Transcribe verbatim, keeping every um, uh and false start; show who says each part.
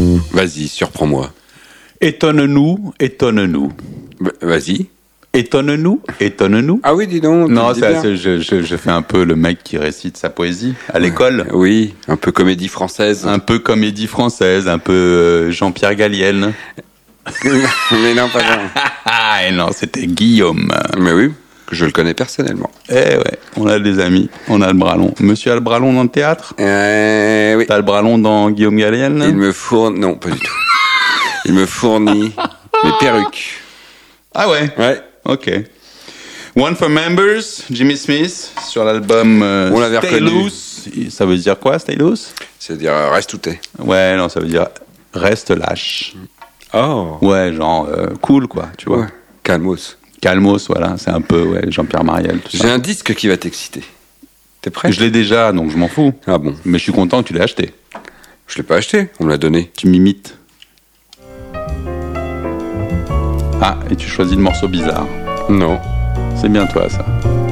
Speaker 1: Vas-y, surprends-moi.
Speaker 2: Étonne-nous, étonne-nous.
Speaker 1: Bah, vas-y.
Speaker 2: Étonne-nous, étonne-nous.
Speaker 1: Ah oui, dis donc.
Speaker 2: Non,
Speaker 1: tu le dis
Speaker 2: ça,
Speaker 1: bien.
Speaker 2: c'est- je, je, je fais un peu le mec qui récite sa poésie à l'école.
Speaker 1: Oui, un peu comédie française.
Speaker 2: Un peu comédie française, un peu euh, Jean-Pierre Gallienne.
Speaker 1: Mais non, pas vraiment.
Speaker 2: Ah, et non, c'était Guillaume.
Speaker 1: Mais oui, je le connais personnellement.
Speaker 2: Eh ouais, on a des amis, on a le bras long. Monsieur a le bras long dans le théâtre?
Speaker 1: Euh, oui.
Speaker 2: T'as le bras long dans Guillaume Gallienne?
Speaker 1: Il me fournit... Non, pas du tout. Il me fournit mes perruques.
Speaker 2: Ah ouais?
Speaker 1: Ouais.
Speaker 2: Ok. One for Members, Jimmy Smith, sur l'album euh,
Speaker 1: On l'avait
Speaker 2: Stay
Speaker 1: reconnu.
Speaker 2: Loose. Ça veut dire quoi, Stay Loose?
Speaker 1: C'est-à-dire, euh, reste où t'es.
Speaker 2: Ouais, non, ça veut dire reste lâche.
Speaker 1: Oh.
Speaker 2: Ouais, genre euh, cool, quoi, tu vois.
Speaker 1: Ouais. Calmos.
Speaker 2: Calmos, voilà, c'est un peu ouais, Jean-Pierre Mariel, tout
Speaker 1: J'ai
Speaker 2: ça.
Speaker 1: un disque qui va t'exciter. T'es prêt?
Speaker 2: Je l'ai déjà, donc je m'en fous.
Speaker 1: Ah bon.
Speaker 2: Mais je suis content que tu l'aies acheté.
Speaker 1: Je l'ai pas acheté, on me l'a donné.
Speaker 2: Tu m'imites. Ah, et tu choisis le morceau bizarre.
Speaker 1: Non.
Speaker 2: C'est bien toi, ça.